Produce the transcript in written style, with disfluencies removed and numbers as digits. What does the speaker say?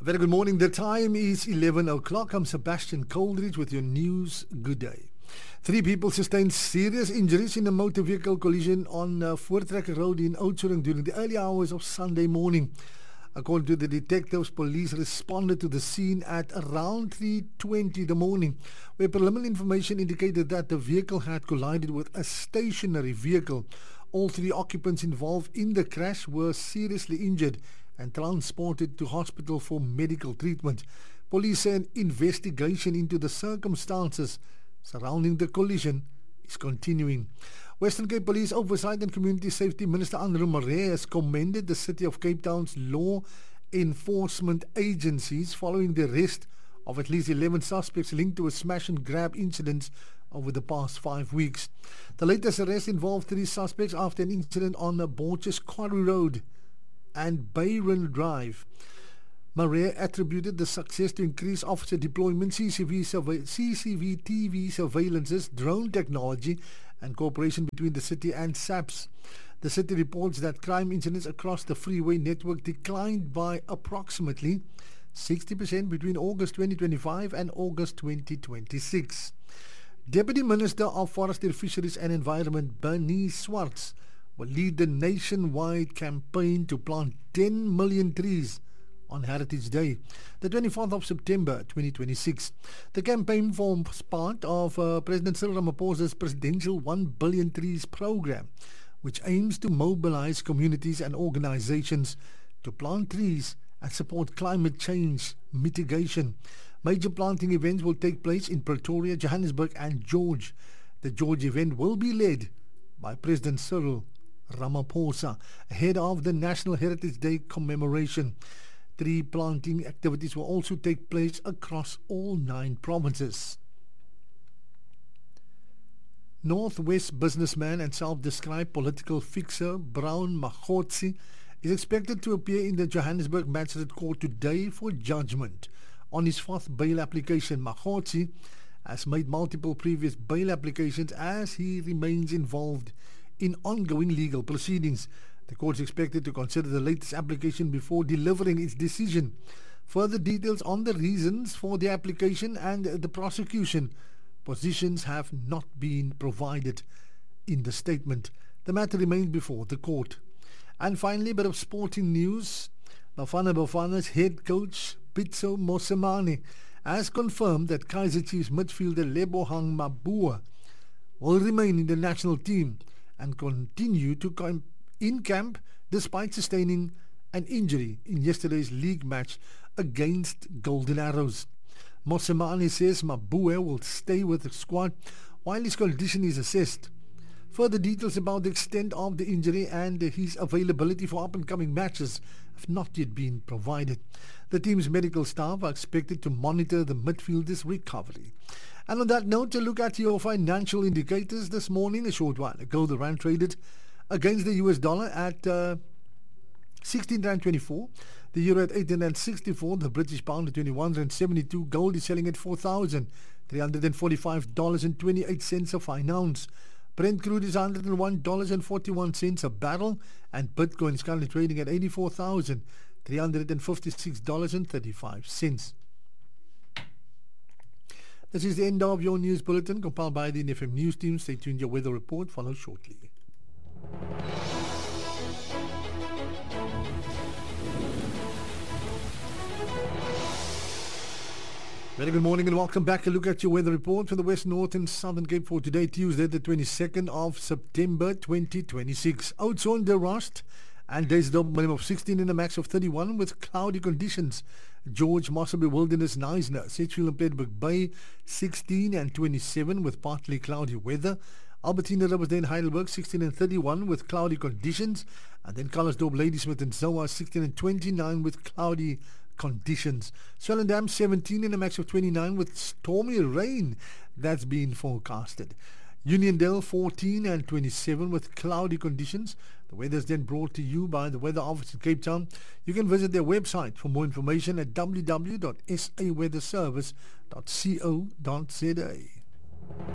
Very good morning. The time is 11 o'clock. I'm Sebastian Coldridge with your news. Good day. 3 people sustained serious injuries in a motor vehicle collision on Voortrekker Road in Oudtshoorn during the early hours of Sunday morning. According to the detectives, police responded to the scene at around 3:20 in the morning, where preliminary information indicated that the vehicle had collided with a stationary vehicle. All 3 occupants involved in the crash were seriously injured and transported to hospital for medical treatment. Police say an investigation into the circumstances surrounding the collision is continuing. Western Cape Police Oversight and Community Safety Minister Andrew Murray has commended the City of Cape Town's law enforcement agencies following the arrest of at least 11 suspects linked to a smash and grab incident over the past 5 weeks. The latest arrest involved 3 suspects after an incident on the Borges Quarry Road and Byron Drive. Murray attributed the success to increased officer deployment, CCTV surveillances, drone technology and cooperation between the city and SAPS. The city reports that crime incidents across the freeway network declined by approximately 60% between August 2025 and August 2026. Deputy Minister of Forestry, Fisheries and Environment Bernice Swartz will lead the nationwide campaign to plant 10 million trees on Heritage Day, the 24th of September 2026. The campaign forms part of President Cyril Ramaphosa's presidential 1 billion trees program, which aims to mobilize communities and organizations to plant trees and support climate change mitigation. Major planting events will take place in Pretoria, Johannesburg and George. The George event will be led by President Cyril Ramaphosa ahead of the National Heritage Day commemoration. Tree planting activities will also take place across all 9 provinces. Northwest businessman and self-described political fixer Brown Magotsi is expected to appear in the Johannesburg Magistrate Court today for judgment on his 4th bail application. Magotsi has made multiple previous bail applications as he remains involved in ongoing legal proceedings. The court is expected to consider the latest application before delivering its decision. Further details on the reasons for the application and the prosecution positions have not been provided in the statement. The matter remains before the court. And finally, a bit of sporting news. Bafana's head coach Pitso Mosemane has confirmed that Kaizer Chiefs midfielder Lebohang Mabua will remain in the national team and continue to in camp despite sustaining an injury in yesterday's league match against Golden Arrows. Mosemane says Mabua will stay with the squad while his condition is assessed. Further details about the extent of the injury and his availability for up-and-coming matches have not yet been provided. The team's medical staff are expected to monitor the midfielder's recovery. And on that note, a look at your financial indicators this morning. A short while ago, the rand traded against the US dollar at 16.24, the euro at 18.64, the British pound at 21.72, gold is selling at $4,345.28 a fine ounce. Brent crude is $101.41 a barrel, and Bitcoin is currently trading at $84,356.35. This is the end of your news bulletin compiled by the NFM News team. Stay tuned, your weather report follows shortly. Very good morning and welcome back. A look at your weather report for the West, North and Southern Cape for today, Tuesday, the 22nd of September 2026. Oudtshoorn, De Rust, and days minimum of 16 and a max of 31 with cloudy conditions. George, Mossabay Wilderness, Knysna, Sedgefield and Plettenberg Bay, 16 and 27 with partly cloudy weather. Albertina, Riversdale, Heidelberg, 16 and 31 with cloudy conditions. And then Calisdorp, Ladysmith and Zoa, 16 and 29 with cloudy conditions. Swellendam, 17 and a max of 29 with stormy rain that's been forecasted. Uniondale, 14 and 27 with cloudy conditions. The weather is then brought to you by the Weather Office in Cape Town. You can visit their website for more information at www.saweatherservice.co.za.